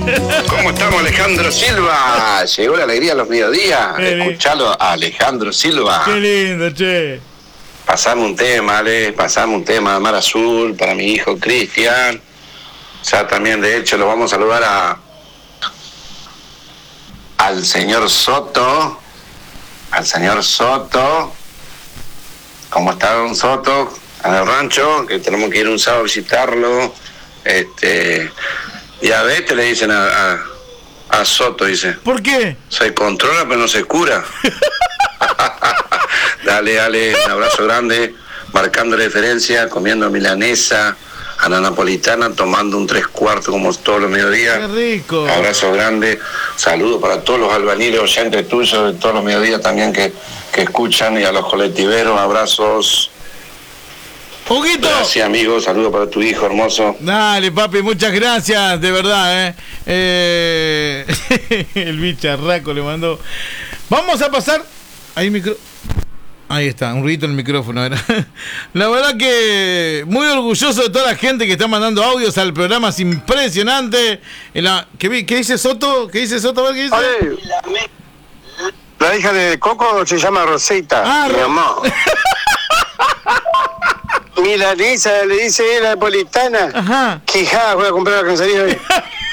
¿Cómo estamos, Alejandro Silva? Llegó la alegría a los mediodías. Escuchalo a Alejandro Silva. Qué lindo, che. Pasame un tema, Ale, pasame un tema de Mar Azul para mi hijo Cristian. Ya también, de hecho, lo vamos a saludar al señor Soto. Al señor Soto. ¿Cómo está don Soto? En el rancho, que tenemos que ir un sábado a visitarlo. Diabetes le dicen a Soto, dice. ¿Por qué? Se controla pero no se cura. Dale, un abrazo grande, marcando la diferencia, comiendo milanesa a la napolitana, tomando un 3/4 como todos los mediodías. Qué rico. Abrazo grande, saludos para todos los albañiles oyentes tuyos de todos los mediodías también que escuchan, y a los colectiveros, abrazos. Huguito. Gracias, amigo, saludos para tu hijo hermoso. Dale, papi, muchas gracias, de verdad, el bicharraco le mandó. Vamos a pasar. Ahí está, un ruido en el micrófono. Era. La verdad que muy orgulloso de toda la gente que está mandando audios al programa, es impresionante. ¿Qué dice Soto? ¿Qué dice Soto? A ver, ¿qué dice? Oye, la hija de Coco se llama Rosita, mi mamá. Milanesa, le dice la napolitana. Ajá. Quijá, voy a comprar la cancería hoy.